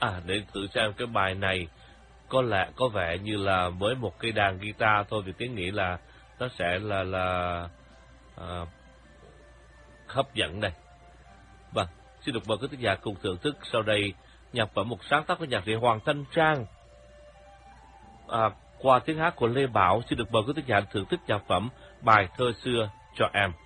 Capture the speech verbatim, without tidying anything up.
À, để thử xem cái bài này có lẽ có vẻ như là với một cây đàn guitar thôi thì Tiến nghĩ là nó sẽ là là à, hấp dẫn đây. Vâng, xin được mời quý thính giả cùng thưởng thức sau đây nhạc phẩm một sáng tác của nhạc sĩ Hoàng Thanh Trang. À, qua tiếng hát của Lê Bảo, xin được mời quý thính giả thưởng thức nhạc phẩm Bài Thơ Xưa Cho Em.